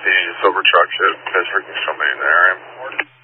the silver truck that has freaking somebody in the area.